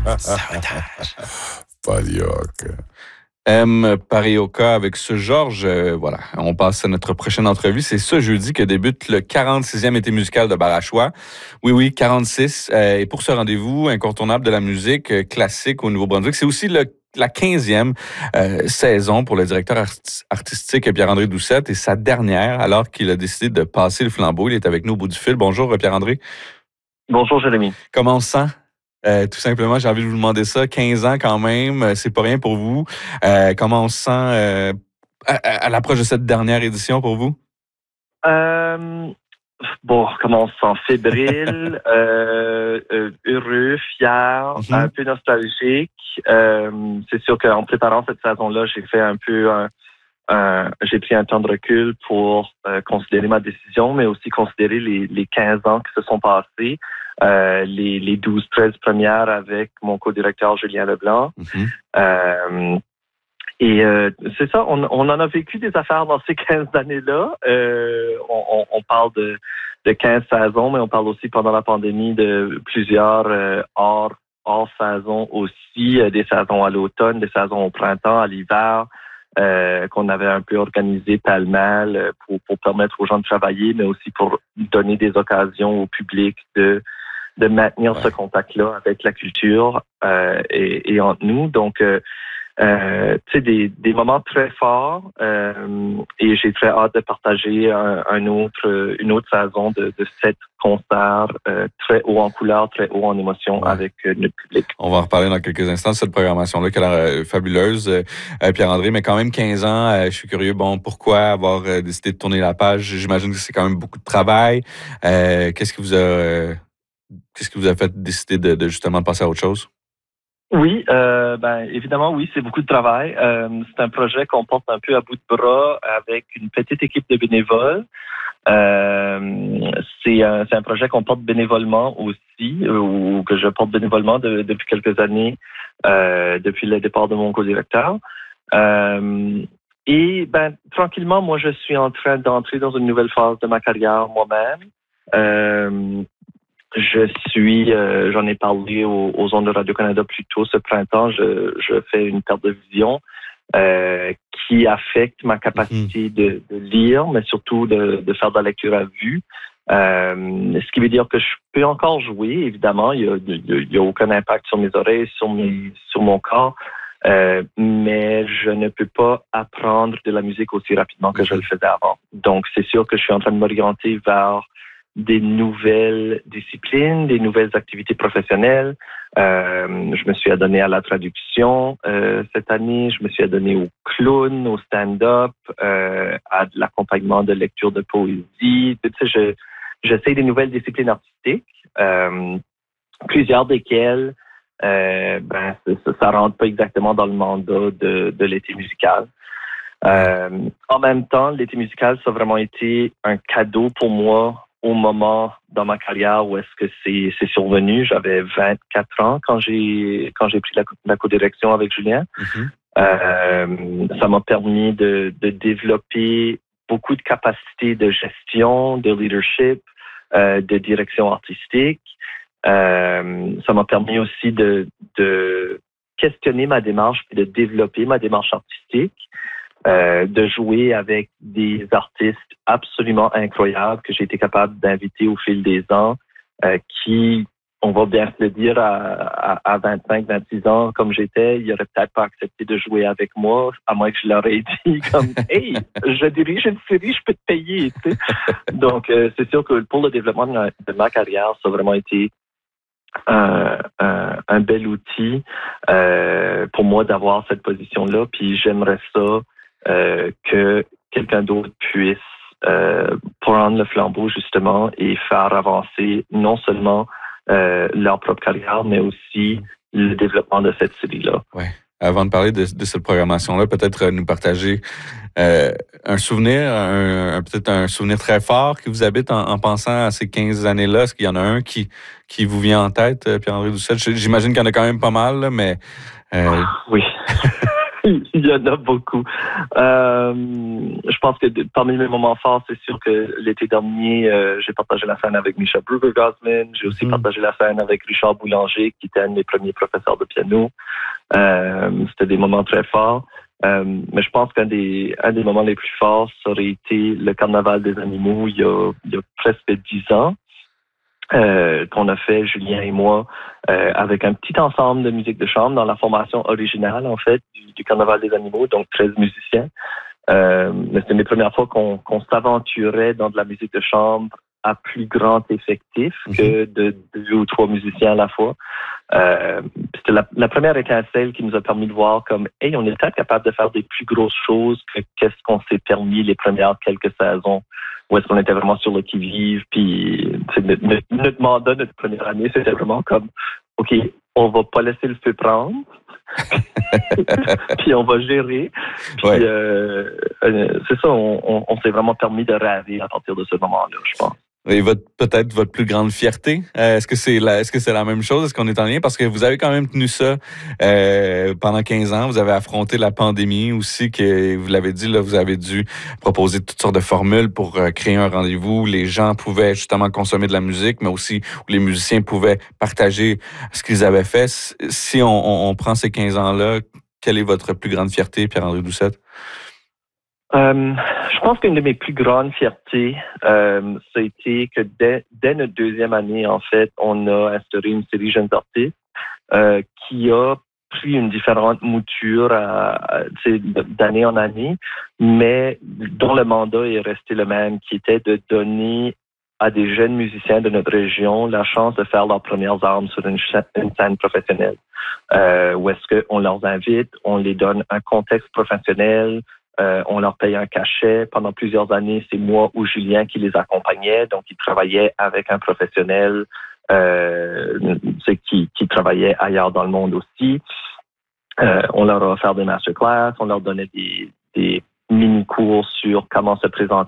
Sabotage. Parioca. M. Parioca avec ce Georges. Voilà, on passe à notre prochaine entrevue. C'est ce jeudi que débute le 46e été musical de Barachois. Oui, 46. Et pour ce rendez-vous incontournable de la musique classique au Nouveau-Brunswick, c'est aussi la 15e saison pour le directeur artistique Pierre-André Doucette et sa dernière, alors qu'il a décidé de passer le flambeau. Il est avec nous au bout du fil. Bonjour, Pierre-André. Bonjour, Jérémy. Comment on se sent? Tout simplement, j'ai envie de vous demander ça. 15 ans quand même, c'est pas rien pour vous. Comment on se sent à l'approche de cette dernière édition pour vous? Bon, comment on se sent? Fébrile, heureux, fier, un peu nostalgique. C'est sûr qu'en préparant cette saison-là, j'ai fait un peu j'ai pris un temps de recul pour considérer ma décision, mais aussi considérer les 15 ans qui se sont passés. Les 12-13 premières avec mon co-directeur Julien Leblanc. C'est ça, on en a vécu des affaires dans ces 15 années-là. On parle de 15 saisons, mais on parle aussi pendant la pandémie de plusieurs hors saison aussi, des saisons à l'automne, des saisons au printemps, à l'hiver, qu'on avait un peu organisé pêle-mêle pour permettre aux gens de travailler, mais aussi pour donner des occasions au public de maintenir ce contact-là avec la culture et entre nous. Donc, tu sais, des moments très forts et j'ai très hâte de partager une autre saison de 7 concerts très haut en couleur, très haut en émotion avec notre public. On va en reparler dans quelques instants de cette programmation-là qui a l'air fabuleuse, Pierre-André, mais quand même 15 ans, je suis curieux, pourquoi avoir décidé de tourner la page? J'imagine que c'est quand même beaucoup de travail. Qu'est-ce qui vous a fait décider de justement passer à autre chose? Oui, évidemment, oui, c'est beaucoup de travail. C'est un projet qu'on porte un peu à bout de bras avec une petite équipe de bénévoles. C'est un projet qu'on porte bénévolement aussi, ou que je porte bénévolement depuis quelques années, depuis le départ de mon co-directeur. Tranquillement, moi, je suis en train d'entrer dans une nouvelle phase de ma carrière moi-même. J'en ai parlé aux ondes de Radio-Canada plus tôt ce printemps. Je fais une perte de vision qui affecte ma capacité de lire, mais surtout de faire de la lecture à vue. Ce qui veut dire que je peux encore jouer, évidemment. Il y a aucun impact sur mes oreilles, sur mon corps. Mais je ne peux pas apprendre de la musique aussi rapidement que je le faisais avant. Donc, c'est sûr que je suis en train de m'orienter vers des nouvelles disciplines, des nouvelles activités professionnelles. Je me suis adonné à la traduction cette année. Je me suis adonné au clown, au stand-up, à de l'accompagnement de lecture de poésie. Tu sais, j'essaie des nouvelles disciplines artistiques, plusieurs desquelles ça rentre pas exactement dans le mandat de l'été musical. En même temps, l'été musical, ça a vraiment été un cadeau pour moi au moment dans ma carrière où est-ce que c'est survenu. J'avais 24 ans quand j'ai pris la co-direction avec Julien. Ça m'a permis de développer beaucoup de capacités de gestion, de leadership, de direction artistique. Ça m'a permis aussi de questionner ma démarche et de développer ma démarche artistique. De jouer avec des artistes absolument incroyables que j'ai été capable d'inviter au fil des ans, qui, on va bien se le dire, à 25, 26 ans, comme j'étais, ils n'auraient peut-être pas accepté de jouer avec moi, à moins que je leur ai dit comme « Hey, je dirige une série, je peux te payer. » tu sais. Donc, c'est sûr que pour le développement de ma carrière, ça a vraiment été un bel outil pour moi d'avoir cette position-là, puis j'aimerais ça que quelqu'un d'autre puisse prendre le flambeau justement et faire avancer non seulement leur propre carrière, mais aussi le développement de cette série-là. Ouais. Avant de parler de cette programmation-là, peut-être nous partager un souvenir, peut-être un souvenir très fort qui vous habite en pensant à ces 15 années-là. Est-ce qu'il y en a un qui vous vient en tête, Pierre-André Doucette? J'imagine qu'il y en a quand même pas mal, là, mais... Oui. Il y en a beaucoup. Je pense que parmi mes moments forts, c'est sûr que l'été dernier, j'ai partagé la scène avec Misha Bruegger-Gosman. J'ai aussi partagé la scène avec Richard Boulanger, qui était un de mes premiers professeurs de piano. C'était des moments très forts. Mais je pense qu'un des moments les plus forts, ça aurait été le Carnaval des animaux il y a presque 10 ans. Qu'on a fait, Julien et moi, avec un petit ensemble de musique de chambre dans la formation originale, en fait, du Carnaval des animaux, donc 13 musiciens. Mais c'était mes premières fois qu'on s'aventurait dans de la musique de chambre à plus grand effectif que de 2 ou 3 musiciens à la fois. C'était la première étincelle qui nous a permis de voir comme, hey, on est peut-être capable de faire des plus grosses choses que qu'est-ce qu'on s'est permis les premières quelques saisons, où est-ce qu'on était vraiment sur le qui-vive, puis notre mandat, notre première année, c'était vraiment comme, OK, on va pas laisser le feu prendre, puis on va gérer. Puis c'est ça, on s'est vraiment permis de rêver à partir de ce moment-là, je pense. Et peut-être votre plus grande fierté, est-ce que c'est la même chose? Est-ce qu'on est en lien? Parce que vous avez quand même tenu ça pendant 15 ans. Vous avez affronté la pandémie aussi, que vous l'avez dit, là, vous avez dû proposer toutes sortes de formules pour créer un rendez-vous où les gens pouvaient justement consommer de la musique, mais aussi où les musiciens pouvaient partager ce qu'ils avaient fait. Si on prend ces 15 ans-là, quelle est votre plus grande fierté, Pierre-André Doucette? Je pense qu'une de mes plus grandes fiertés, ça a été que dès notre 2e année, en fait, on a instauré une série Jeunes artistes qui a pris une différente mouture d'année en année, mais dont le mandat est resté le même, qui était de donner à des jeunes musiciens de notre région la chance de faire leurs premières armes sur une scène professionnelle. Où est-ce qu'on leur invite, on les donne un contexte professionnel, on leur paye un cachet. Pendant plusieurs années, c'est moi ou Julien qui les accompagnait. Donc, ils travaillaient avec un professionnel qui travaillait ailleurs dans le monde aussi. On leur a offert des masterclass, on leur donnait des mini-cours sur comment se présenter